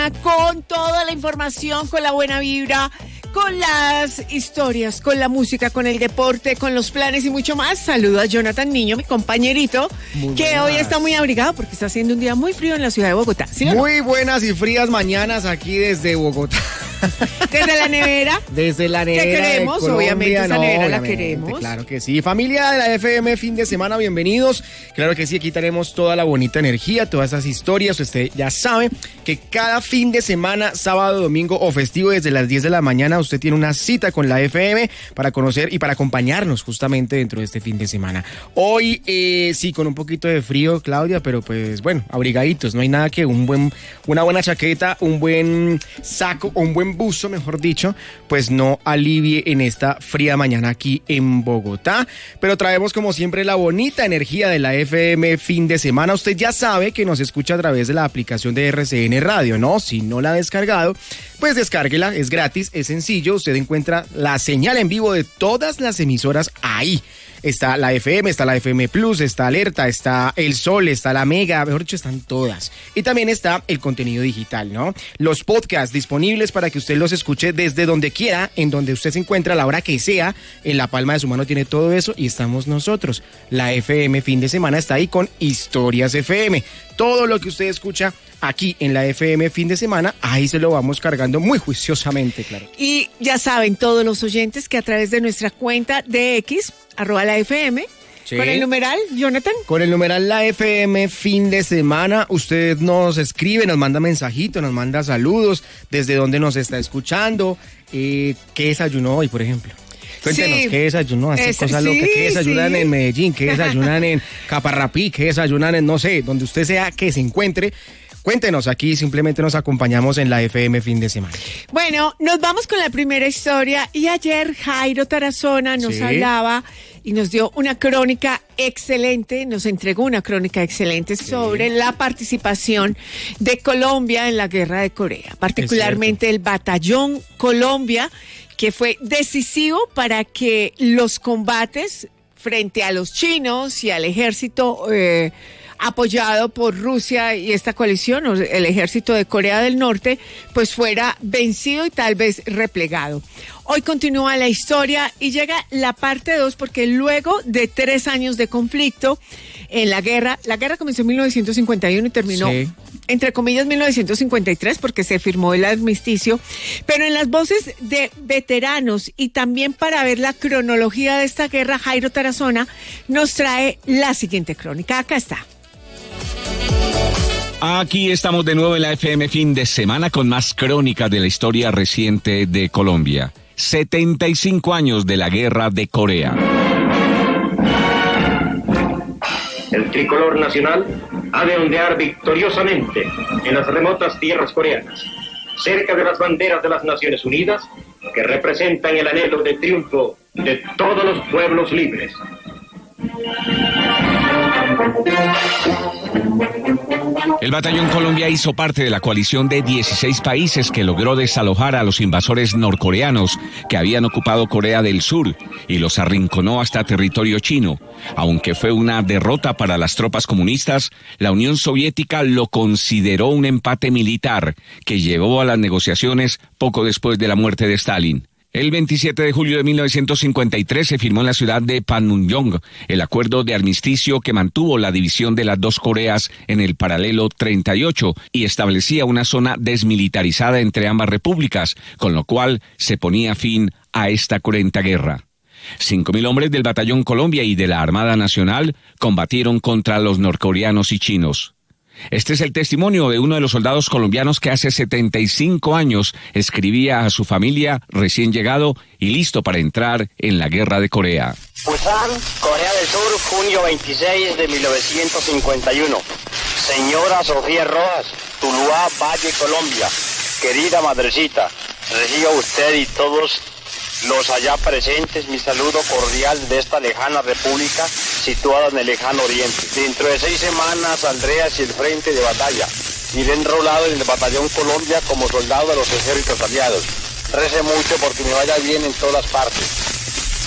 Con toda la información, con la buena vibra, con las historias, con la música, con el deporte, con los planes y mucho más. Saludo a Jonathan Niño, mi compañerito, que hoy está muy abrigado porque está haciendo un día muy frío en la ciudad de Bogotá. ¿Sí o no? Muy buenas y frías mañanas aquí desde Bogotá. Desde la nevera. Desde la nevera. ¿Qué queremos? Colombia, obviamente esa nevera la obviamente, queremos. Claro que sí. Familia de la FM, fin de semana, bienvenidos. Claro que sí, aquí tenemos toda la bonita energía, todas esas historias. Usted ya sabe que cada fin de semana, sábado, domingo o festivo, desde las 10 de la mañana, usted tiene una cita con la FM para conocer y para acompañarnos justamente dentro de este fin de semana. Hoy, sí, con un poquito de frío, Claudia, pero pues bueno, abrigaditos. No hay nada que una buena chaqueta, un buen saco o un buen buzo, mejor dicho, pues no alivie en esta fría mañana aquí en Bogotá. Pero traemos como siempre la bonita energía de la FM fin de semana. Usted ya sabe que nos escucha a través de la aplicación de RCN Radio, ¿no? Si no la ha descargado, pues descárguela, es gratis, es sencillo. Usted encuentra la señal en vivo de todas las emisoras ahí. Está la FM, está la FM Plus, está Alerta, está El Sol, está la Mega, mejor dicho, están todas. Y también está el contenido digital, ¿no? Los podcasts disponibles para que usted los escuche desde donde quiera, en donde usted se encuentra, a la hora que sea, en la palma de su mano tiene todo eso y estamos nosotros. La FM fin de semana está ahí con Historias FM. Todo lo que usted escucha aquí en la FM fin de semana, ahí se lo vamos cargando muy juiciosamente, claro. Y ya saben todos los oyentes que a través de nuestra cuenta de X, @la FM, sí. Con el numeral, Jonathan. Con el numeral la FM fin de semana, usted nos escribe, nos manda mensajitos, nos manda saludos, desde dónde nos está escuchando, qué desayunó hoy, por ejemplo. Cuéntenos, sí. ¿Qué desayunó? Así cosas locas. ¿Qué desayunan en Medellín? ¿Qué desayunan en Caparrapí? ¿Qué desayunan en, no sé, donde usted sea que se encuentre? Cuéntenos, aquí simplemente nos acompañamos en la FM fin de semana. Bueno, nos vamos con la primera historia y ayer Jairo Tarazona nos hablaba y nos dio una crónica excelente, nos entregó una crónica excelente sobre la participación de Colombia en la guerra de Corea, particularmente el Batallón Colombia, que fue decisivo para que los combates frente a los chinos y al ejército apoyado por Rusia y esta coalición, el ejército de Corea del Norte, pues fuera vencido y tal vez replegado. Hoy continúa la historia y llega la parte 2 porque luego de 3 años de conflicto en la guerra comenzó en 1951 y terminó, entre comillas, 1953 porque se firmó el armisticio, pero en las voces de veteranos y también para ver la cronología de esta guerra, Jairo Tarazona nos trae la siguiente crónica. Acá está. Aquí estamos de nuevo en la FM fin de semana con más crónicas de la historia reciente de Colombia. 75 años de la guerra de Corea. El tricolor nacional ha de ondear victoriosamente en las remotas tierras coreanas, cerca de las banderas de las Naciones Unidas, que representan el anhelo de triunfo de todos los pueblos libres. El Batallón Colombia hizo parte de la coalición de 16 países que logró desalojar a los invasores norcoreanos que habían ocupado Corea del Sur y los arrinconó hasta territorio chino. Aunque fue una derrota para las tropas comunistas, la Unión Soviética lo consideró un empate militar que llevó a las negociaciones poco después de la muerte de Stalin. El 27 de julio de 1953 se firmó en la ciudad de Panmunjom el acuerdo de armisticio que mantuvo la división de las dos Coreas en el paralelo 38 y establecía una zona desmilitarizada entre ambas repúblicas, con lo cual se ponía fin a esta cruenta guerra. 5.000 hombres del Batallón Colombia y de la Armada Nacional combatieron contra los norcoreanos y chinos. Este es el testimonio de uno de los soldados colombianos que hace 75 años escribía a su familia recién llegado y listo para entrar en la guerra de Corea. Busan, Corea del Sur, junio 26 de 1951. Señora Sofía Rojas, Tuluá, Valle, Colombia. Querida madrecita, reciba usted y todos los allá presentes mi saludo cordial de esta lejana república situada en el lejano oriente. Dentro de 6 semanas saldré hacia el frente de batalla. Iré enrolado en el Batallón Colombia como soldado de los ejércitos aliados. Rece mucho porque me vaya bien en todas partes.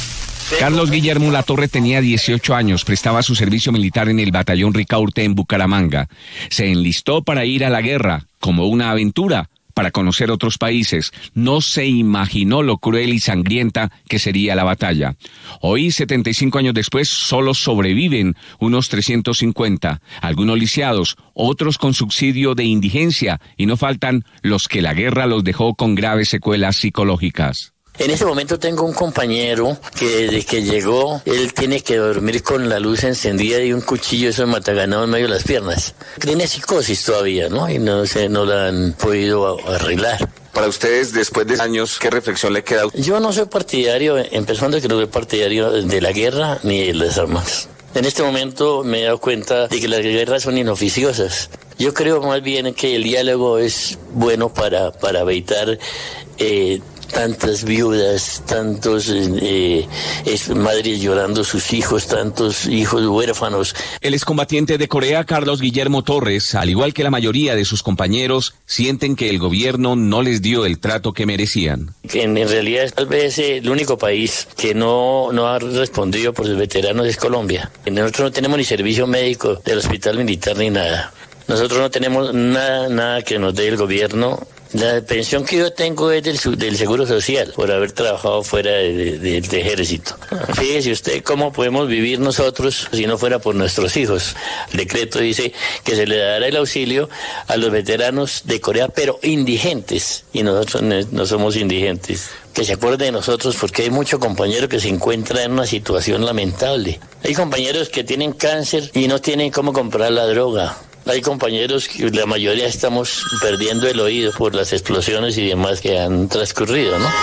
Carlos Guillermo Latorre tenía 18 años, prestaba su servicio militar en el batallón Ricaurte en Bucaramanga. Se enlistó para ir a la guerra, como una aventura, para conocer otros países. No se imaginó lo cruel y sangrienta que sería la batalla. Hoy, 75 años después, solo sobreviven unos 350, algunos lisiados, otros con subsidio de indigencia, y no faltan los que la guerra los dejó con graves secuelas psicológicas. En este momento tengo un compañero que desde que llegó, él tiene que dormir con la luz encendida y un cuchillo eso mataganado en medio de las piernas. Tiene psicosis todavía, ¿no? Y no la han podido arreglar. Para ustedes, después de años, ¿qué reflexión le queda? Yo no soy partidario, empezando que no soy partidario de la guerra ni de las armas. En este momento me he dado cuenta de que las guerras son inoficiosas. Yo creo más bien que el diálogo es bueno para evitar tantas viudas, tantos madres llorando sus hijos, tantos hijos huérfanos. El excombatiente de Corea, Carlos Guillermo Torres, al igual que la mayoría de sus compañeros, sienten que el gobierno no les dio el trato que merecían. En realidad, tal vez el único país que no ha respondido por sus veteranos es Colombia. Nosotros no tenemos ni servicio médico del hospital militar ni nada. Nosotros no tenemos nada que nos dé el gobierno. La pensión que yo tengo es del Seguro Social, por haber trabajado fuera del ejército. Fíjese usted cómo podemos vivir nosotros si no fuera por nuestros hijos. El decreto dice que se le dará el auxilio a los veteranos de Corea, pero indigentes. Y nosotros no somos indigentes. Que se acuerde de nosotros porque hay muchos compañeros que se encuentran en una situación lamentable. Hay compañeros que tienen cáncer y no tienen cómo comprar la droga. Hay compañeros que la mayoría estamos perdiendo el oído por las explosiones y demás que han transcurrido, ¿no?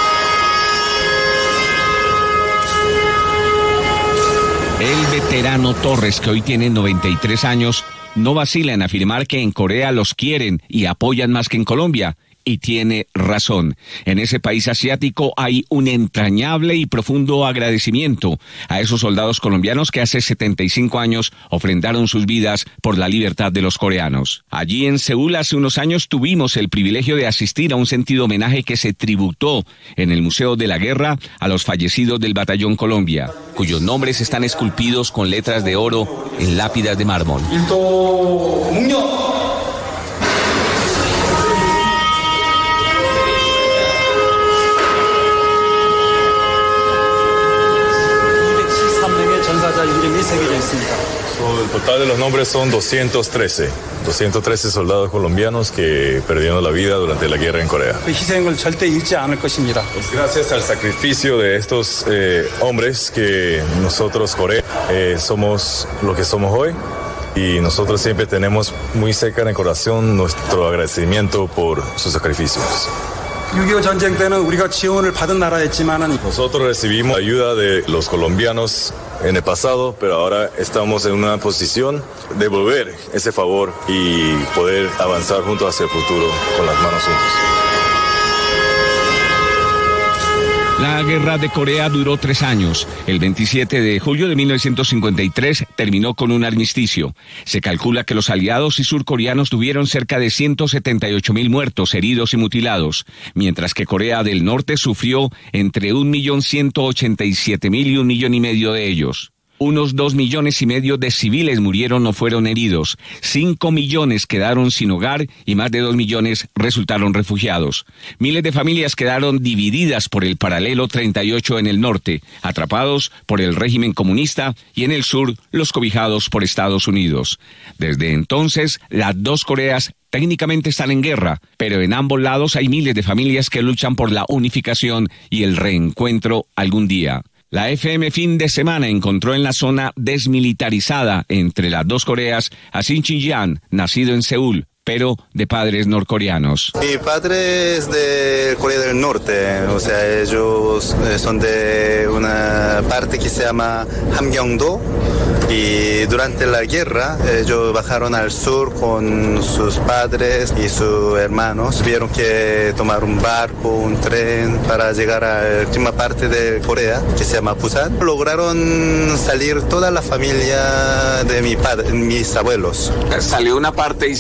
El veterano Torres, que hoy tiene 93 años, no vacila en afirmar que en Corea los quieren y apoyan más que en Colombia. Y tiene razón. En ese país asiático hay un entrañable y profundo agradecimiento a esos soldados colombianos que hace 75 años ofrendaron sus vidas por la libertad de los coreanos. Allí en Seúl hace unos años tuvimos el privilegio de asistir a un sentido homenaje que se tributó en el Museo de la Guerra a los fallecidos del Batallón Colombia, cuyos nombres están esculpidos con letras de oro en lápidas de mármol. El total de los nombres son 213 soldados colombianos que perdieron la vida durante la guerra en Corea. Gracias al sacrificio de estos hombres que nosotros, Corea, somos lo que somos hoy. Y nosotros siempre tenemos muy cerca en el corazón nuestro agradecimiento por sus sacrificios. Nosotros recibimos ayuda de los colombianos en el pasado, pero ahora estamos en una posición de devolver ese favor y poder avanzar juntos hacia el futuro con las manos juntos. La guerra de Corea duró 3 años. El 27 de julio de 1953 terminó con un armisticio. Se calcula que los aliados y surcoreanos tuvieron cerca de 178.000 muertos, heridos y mutilados, mientras que Corea del Norte sufrió entre 1.187.000 y 1,5 millones de ellos. Unos 2,5 millones de civiles murieron o fueron heridos, 5 millones quedaron sin hogar y más de 2 millones resultaron refugiados. Miles de familias quedaron divididas por el paralelo 38 en el norte, atrapados por el régimen comunista, y en el sur los cobijados por Estados Unidos. Desde entonces, las dos Coreas técnicamente están en guerra, pero en ambos lados hay miles de familias que luchan por la unificación y el reencuentro algún día. La FM Fin de Semana encontró en la zona desmilitarizada entre las dos Coreas a Shin Chi-jan, nacido en Seúl, pero de padres norcoreanos. Mi padre es de Corea del Norte, o sea, ellos son de una parte que se llama Hamgyongdo, y durante la guerra ellos bajaron al sur con sus padres y sus hermanos. Tuvieron que tomar un barco, un tren para llegar a la última parte de Corea, que se llama Busan. Lograron salir toda la familia de mi padre, mis abuelos. Salió una parte y se quedó otra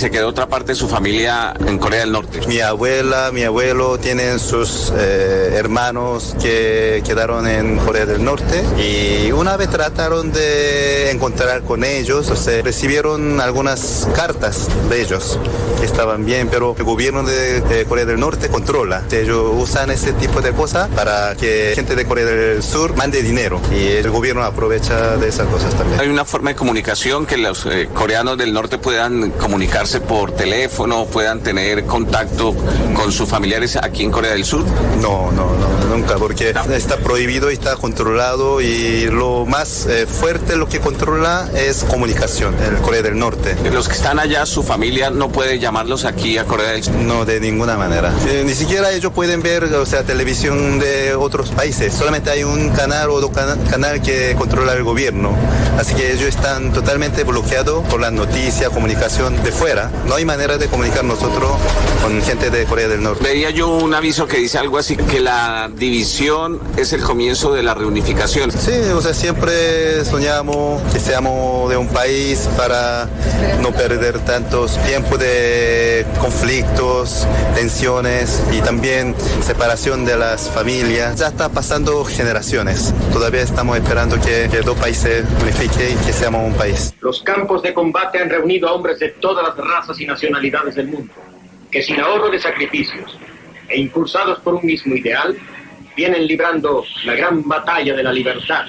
parte de su familia en Corea del Norte? Mi abuela, mi abuelo tienen sus hermanos que quedaron en Corea del Norte y una vez trataron de encontrar con ellos, o sea, recibieron algunas cartas de ellos que estaban bien, pero el gobierno de Corea del Norte controla. Ellos usan ese tipo de cosas para que gente de Corea del Sur mande dinero y el gobierno aprovecha de esas cosas también. ¿Hay una forma de comunicación que los coreanos del norte puedan comunicarse por teléfono, puedan tener contacto con sus familiares aquí en Corea del Sur? No, nunca, porque está prohibido y está controlado y lo más fuerte, lo que controla es comunicación en Corea del Norte. Los que están allá, su familia no puede llamarlos aquí a Corea del Sur. No, de ninguna manera. Ni siquiera ellos pueden ver, o sea, televisión de otros países. Solamente hay un canal o dos canal que controla el gobierno. Así que ellos están totalmente bloqueados por la noticia, comunicación de fuera. No hay manera de comunicar nosotros con gente de Corea del Norte. Veía yo un aviso que dice algo así, que la división es el comienzo de la reunificación. Sí, o sea, siempre soñamos que seamos de un país para no perder tantos tiempos de conflictos, tensiones y también separación de las familias. Ya está pasando generaciones. Todavía estamos esperando que dos países unifiquen y que seamos un país. Los campos de combate han reunido a hombres de todas las razas y nacionalidades del mundo, que sin ahorro de sacrificios e impulsados por un mismo ideal, vienen librando la gran batalla de la libertad.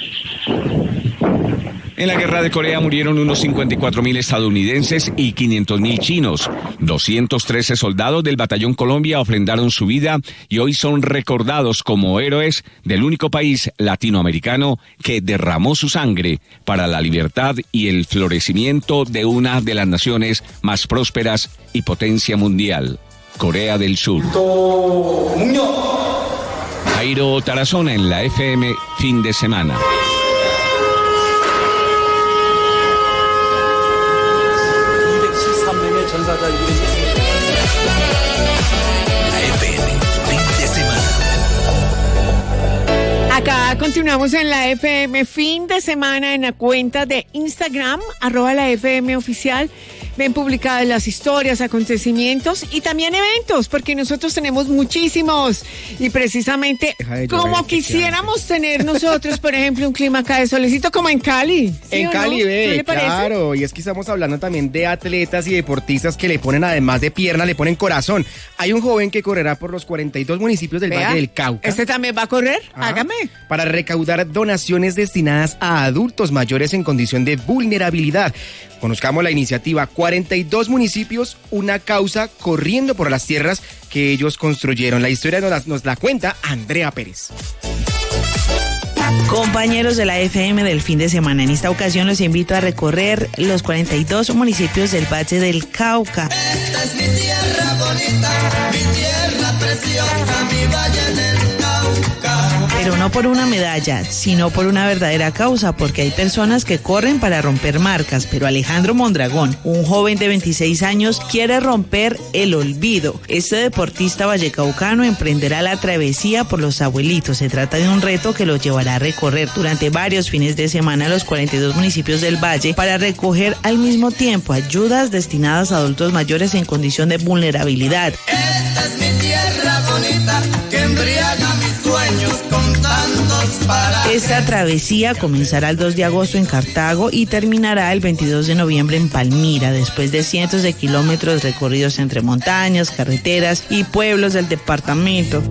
En la guerra de Corea murieron unos 54.000 estadounidenses y 500.000 chinos. 213 soldados del Batallón Colombia ofrendaron su vida y hoy son recordados como héroes del único país latinoamericano que derramó su sangre para la libertad y el florecimiento de una de las naciones más prósperas y potencia mundial, Corea del Sur. Jairo Tarazona en la FM Fin de Semana. Acá continuamos en la FM Fin de Semana en la cuenta de Instagram, @la FM Oficial. Ven publicadas las historias, acontecimientos y también eventos, porque nosotros tenemos muchísimos. Y precisamente como quisiéramos tener nosotros, por ejemplo, un clima acá de solecito como en Cali. ¿Sí en Cali, no? ve, ¿No le parece? claro. Y es que estamos hablando también de atletas y deportistas que le ponen, además de pierna, le ponen corazón. Hay un joven que correrá por los 42 municipios del Valle del Cauca. ¿Este también va a correr? Hágame. Para recaudar donaciones destinadas a adultos mayores en condición de vulnerabilidad. Conozcamos la iniciativa 42 municipios, una causa corriendo por las tierras que ellos construyeron. La historia nos la cuenta Andrea Pérez. Compañeros de la FM del Fin de Semana, en esta ocasión los invito a recorrer los 42 municipios del Valle del Cauca. Esta es mi tierra bonita, mi tierra preciosa, mi valle del Cauca. Pero no por una medalla, sino por una verdadera causa, porque hay personas que corren para romper marcas, pero Alejandro Mondragón, un joven de 26 años, quiere romper el olvido. Este deportista vallecaucano emprenderá la travesía por los abuelitos. Se trata de un reto que lo llevará a recorrer durante varios fines de semana los 42 municipios del Valle para recoger al mismo tiempo ayudas destinadas a adultos mayores en condición de vulnerabilidad. Esta es mi tierra bonita que embriaga mis sueños con tantos parajes. Esta travesía comenzará el 2 de agosto en Cartago y terminará el 22 de noviembre en Palmira, después de cientos de kilómetros recorridos entre montañas, carreteras y pueblos del departamento.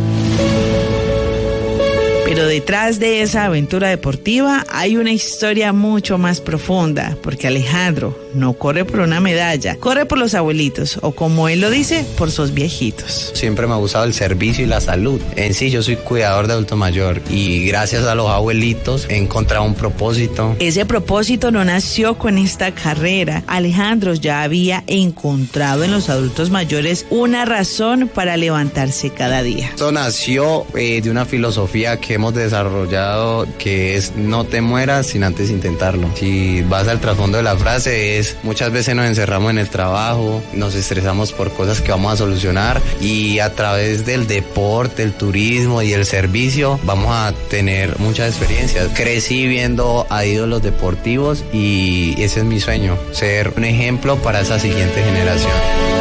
Pero detrás de esa aventura deportiva hay una historia mucho más profunda, porque Alejandro no corre por una medalla, corre por los abuelitos, o como él lo dice, por sus viejitos. Siempre me ha gustado el servicio y la salud. En sí, yo soy cuidador de adulto mayor y gracias a los abuelitos he encontrado un propósito. Ese propósito no nació con esta carrera. Alejandro ya había encontrado en los adultos mayores una razón para levantarse cada día. Esto nació de una filosofía que hemos desarrollado, que es no te mueras sin antes intentarlo. Si vas al trasfondo de la frase, es jóvenes muchas veces nos encerramos en el trabajo, nos estresamos por cosas que vamos a solucionar y a través del deporte, el turismo y el servicio vamos a tener muchas experiencias. Crecí viendo a ídolos deportivos y ese es mi sueño, ser un ejemplo para esa siguiente generación.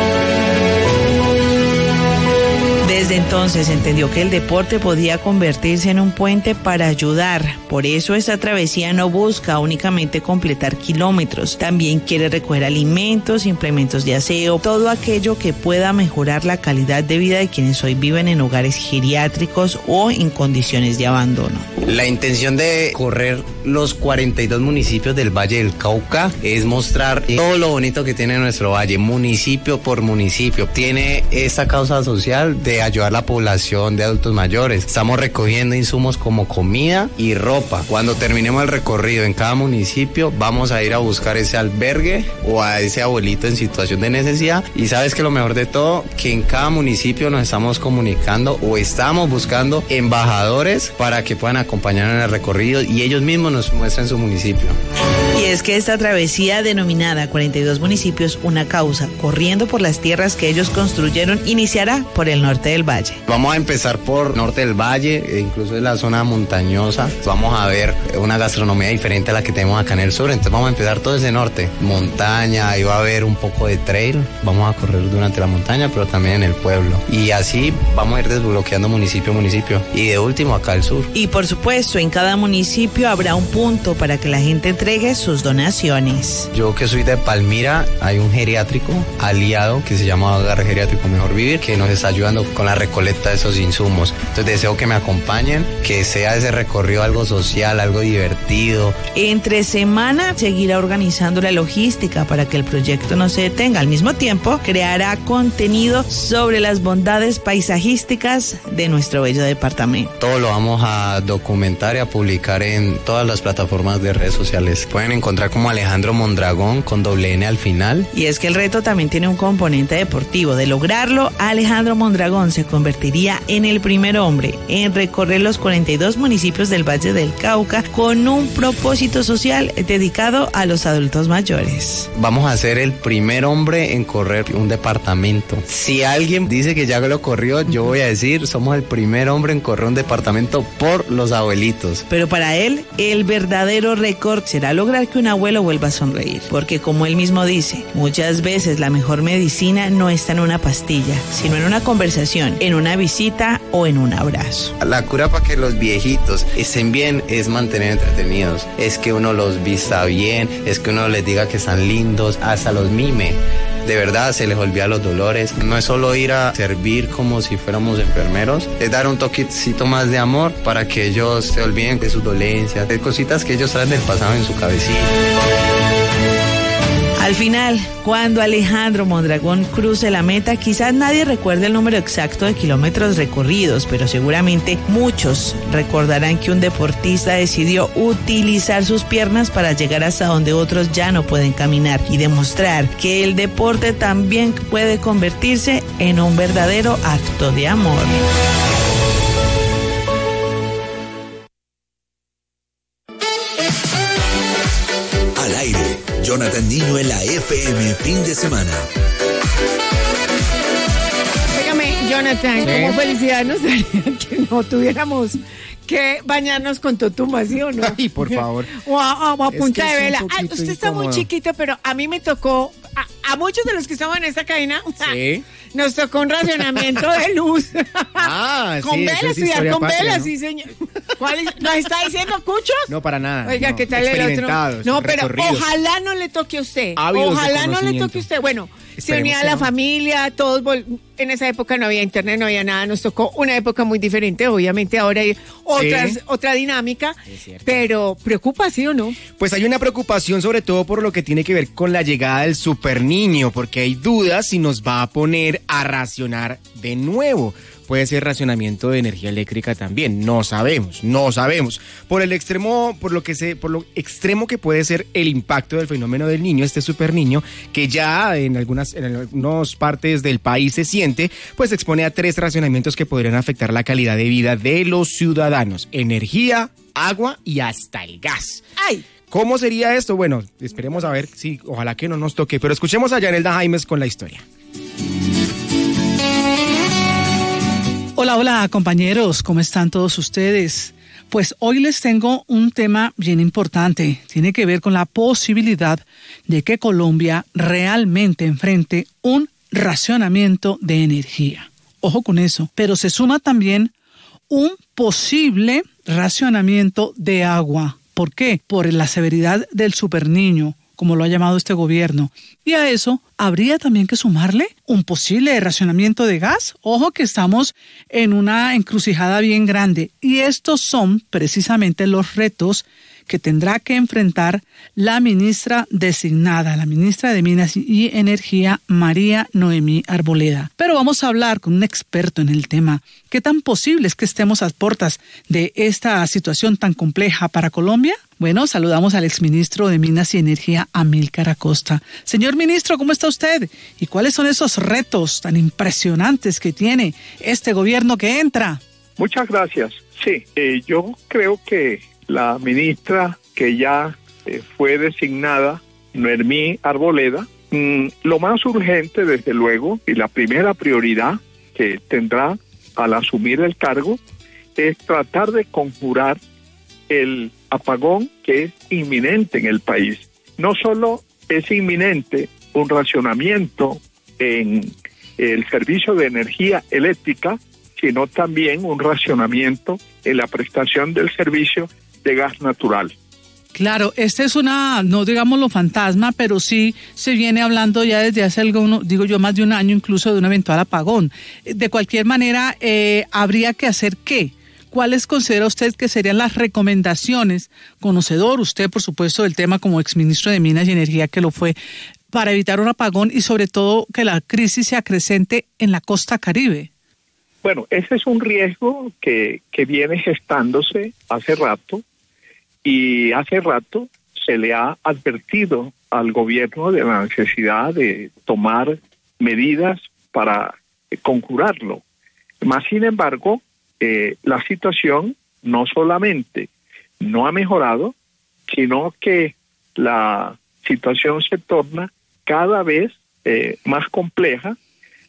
Desde entonces entendió que el deporte podía convertirse en un puente para ayudar. Por eso esta travesía no busca únicamente completar kilómetros. También quiere recoger alimentos, implementos de aseo, todo aquello que pueda mejorar la calidad de vida de quienes hoy viven en hogares geriátricos o en condiciones de abandono. La intención de correr los 42 municipios del Valle del Cauca es mostrar todo lo bonito que tiene nuestro valle, municipio por municipio. Tiene esta causa social de ayudar a la población de adultos mayores. Estamos recogiendo insumos como comida y ropa. Cuando terminemos el recorrido en cada municipio, vamos a ir a buscar ese albergue o a ese abuelito en situación de necesidad. Y sabes que lo mejor de todo, que en cada municipio nos estamos comunicando o estamos buscando embajadores para que puedan acompañarnos en el recorrido y ellos mismos nos muestren su municipio. Y es que esta travesía denominada 42 municipios, una causa, corriendo por las tierras que ellos construyeron, iniciará por el norte del valle. Vamos a empezar por norte del valle, incluso en la zona montañosa. Vamos a ver una gastronomía diferente a la que tenemos acá en el sur. Entonces vamos a empezar todo desde norte. Montaña, ahí va a haber un poco de trail. Vamos a correr durante la montaña, pero también en el pueblo. Y así vamos a ir desbloqueando municipio a municipio. Y de último acá al sur. Y por supuesto, en cada municipio habrá un punto para que la gente entregue sus donaciones. Yo que soy de Palmira, hay un geriátrico aliado que se llama Hogar Geriátrico Mejor Vivir, que nos está ayudando con la recolecta de esos insumos. Entonces deseo que me acompañen, que sea ese recorrido algo social, algo divertido. Entre semana seguirá organizando la logística para que el proyecto no se detenga. Al mismo tiempo, creará contenido sobre las bondades paisajísticas de nuestro bello departamento. Todo lo vamos a documentar y a publicar en todas las plataformas de redes sociales. Pueden encontrar como Alejandro Mondragón con doble N al final. Y es que el reto también tiene un componente deportivo. De lograrlo, Alejandro Mondragón se convertiría en el primer hombre en recorrer los 42 municipios del Valle del Cauca con un propósito social dedicado a los adultos mayores. Vamos a ser el primer hombre en correr un departamento. Si alguien dice que ya lo corrió, yo voy a decir, somos el primer hombre en correr un departamento por los abuelitos. Pero para él, el verdadero récord será lograr que un abuelo vuelva a sonreír. Porque como él mismo dice, muchas veces la mejor medicina no está en una pastilla, sino en una conversación, en una visita o en un abrazo. La cura para que los viejitos estén bien es mantener entretenidos. Es que uno los vista bien, es que uno les diga que están lindos, hasta los mime. De verdad se les olvida los dolores. No es solo ir a servir como si fuéramos enfermeros, es dar un toquecito más de amor para que ellos se olviden de sus dolencias, de cositas que ellos traen del pasado en su cabecita. Al final, cuando Alejandro Mondragón cruce la meta, quizás nadie recuerde el número exacto de kilómetros recorridos, pero seguramente muchos recordarán que un deportista decidió utilizar sus piernas para llegar hasta donde otros ya no pueden caminar y demostrar que el deporte también puede convertirse en un verdadero acto de amor. Al aire, Jonathan Niño en la FM fin de semana. Dígame, Jonathan, ¿cómo felicidad nos daría que no tuviéramos que bañarnos con totuma, ¿sí o no? Ay, por favor. O a punta de vela. Ay, usted está incómodo. muy chiquito, pero a mí me tocó, a muchos de los que estamos en esta cadena, Sí. nos tocó un racionamiento de luz. Ah, con sí, velas, eso es estudiar historia con patria, velas, ¿no? sí, señor. ¿Cuál es? ¿Nos está diciendo Cuchos? No, para nada. Oiga, no. ¿qué tal el otro? Experimentados, No, pero recorridos. ojalá no le toque a usted. Ávidos de Ojalá no le conocimiento. toque a usted. Bueno, se Esperemos unía que la no. familia, todos. En esa época no había internet, no había nada. Nos tocó una época muy diferente. Obviamente ahora hay otra dinámica. Pero preocupa, ¿sí o no? Pues hay una preocupación sobre todo por lo que tiene que ver con la llegada del super niño, porque hay dudas si nos va a poner a racionar de nuevo. Puede ser racionamiento de energía eléctrica también, no sabemos. Por lo extremo que puede ser el impacto del fenómeno del niño, este super niño, que ya en algunas partes del país se siente, pues expone a 3 racionamientos que podrían afectar la calidad de vida de los ciudadanos: energía, agua y hasta el gas. ¡Ay! ¿Cómo sería esto? Bueno, esperemos a ver si, ojalá que no nos toque, pero escuchemos a Yanelda Jaimes con la historia. Hola compañeros, ¿cómo están todos ustedes? Pues hoy les tengo un tema bien importante. Tiene que ver con la posibilidad de que Colombia realmente enfrente un racionamiento de energía. Ojo con eso. Pero se suma también un posible racionamiento de agua. ¿Por qué? Por la severidad del superniño, como lo ha llamado este gobierno. Y a eso habría también que sumarle un posible racionamiento de gas. Ojo que estamos en una encrucijada bien grande. Y estos son precisamente los retos que tendrá que enfrentar la ministra designada, la ministra de Minas y Energía, María Noemí Arboleda. Pero vamos a hablar con un experto en el tema. ¿Qué tan posible es que estemos a puertas de esta situación tan compleja para Colombia? Bueno, saludamos al exministro de Minas y Energía, Amílcar Acosta. Señor ministro, ¿cómo está usted? ¿Y cuáles son esos retos tan impresionantes que tiene este gobierno que entra? Muchas gracias. Sí, yo creo que la ministra que ya fue designada, Noemí Arboleda, lo más urgente, desde luego, y la primera prioridad que tendrá al asumir el cargo, es tratar de conjurar el apagón que es inminente en el país. No solo es inminente un racionamiento en el servicio de energía eléctrica, sino también un racionamiento en la prestación del servicio de gas natural. Claro, esta es una, no digámoslo fantasma, pero sí se viene hablando ya desde hace más de un año incluso de un eventual apagón. De cualquier manera, habría que hacer ¿qué? ¿Cuáles considera usted que serían las recomendaciones, conocedor usted, por supuesto, del tema como exministro de Minas y Energía que lo fue, para evitar un apagón y sobre todo que la crisis se acrecente en la costa Caribe? Bueno, ese es un riesgo que viene gestándose hace rato, y hace rato se le ha advertido al gobierno de la necesidad de tomar medidas para conjurarlo. Más sin embargo, la situación no solamente no ha mejorado, sino que la situación se torna cada vez más compleja.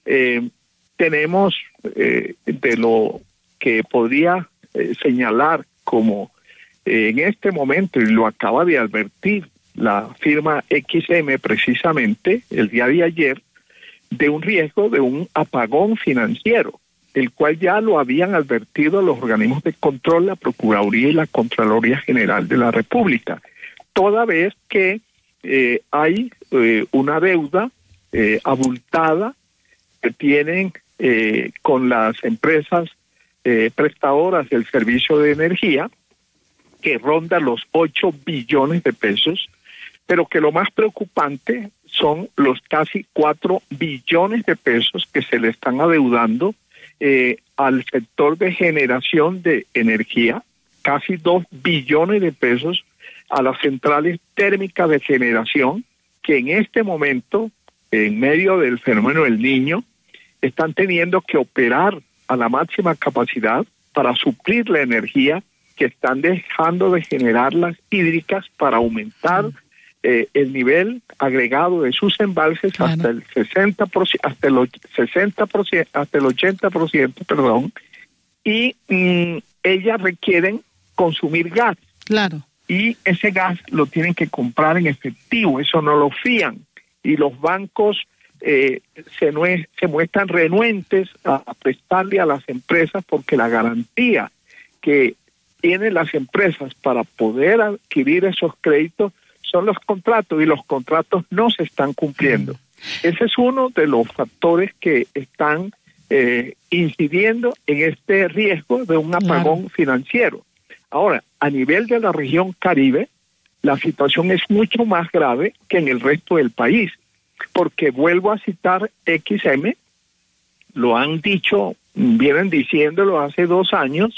Tenemos de lo que podría señalar como en este momento, y lo acaba de advertir la firma XM precisamente el día de ayer, de un riesgo de un apagón financiero, el cual ya lo habían advertido los organismos de control, la Procuraduría y la Contraloría General de la República, toda vez que hay una deuda abultada que tienen con las empresas prestadoras del servicio de energía, que ronda los 8 billones de pesos, pero que lo más preocupante son los casi 4 billones de pesos que se le están adeudando al sector de generación de energía, casi 2 billones de pesos a las centrales térmicas de generación, que en este momento, en medio del fenómeno del Niño, están teniendo que operar a la máxima capacidad para suplir la energía que están dejando de generar las hídricas para aumentar el nivel agregado de sus embalses hasta el 60%, hasta el 80%, perdón, y ellas requieren consumir gas. Claro. Y ese gas lo tienen que comprar en efectivo, eso no lo fían. Y los bancos se muestran renuentes a prestarle a las empresas porque la garantía que tienen las empresas para poder adquirir esos créditos son los contratos, y los contratos no se están cumpliendo. Ese es uno de los factores que están incidiendo en este riesgo de un apagón financiero. Ahora, a nivel de la región Caribe, la situación es mucho más grave que en el resto del país, porque vuelvo a citar XM, lo han dicho, vienen diciéndolo hace 2 años,